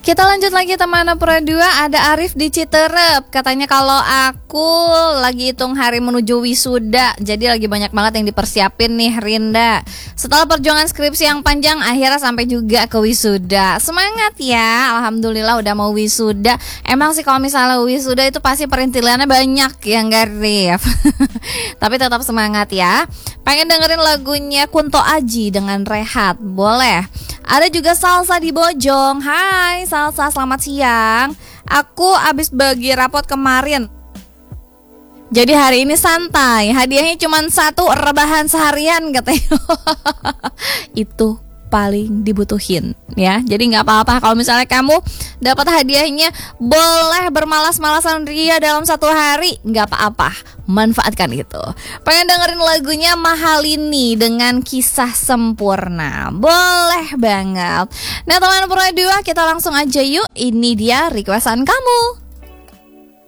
Kita lanjut lagi teman Pura 2. Ada Arif di Citerep. Katanya kalau aku lagi hitung hari menuju wisuda, jadi lagi banyak banget yang dipersiapin nih Rinda. Setelah perjuangan skripsi yang panjang, akhirnya sampai juga ke wisuda. Semangat ya, alhamdulillah udah mau wisuda. Emang sih kalau misalnya wisuda itu pasti perintilannya banyak ya nggak Rif? Tapi tetap semangat ya. Pengen dengerin lagunya Kunto Aji dengan Rehat? Boleh. Ada juga Salsa di Bojong. Hai Salsa, selamat siang. Aku abis bagi rapot kemarin, jadi hari ini santai. Hadiahnya cuma 1 rebahan seharian katanya. Itu paling dibutuhin ya. Jadi nggak apa-apa kalau misalnya kamu dapat hadiahnya, boleh bermalas-malasan ria dalam 1 hari, nggak apa-apa, manfaatkan itu. Pengen dengerin lagunya Mahalini dengan Kisah Sempurna? Boleh banget. Nah teman Pura 2, kita langsung aja yuk. Ini dia requestan kamu.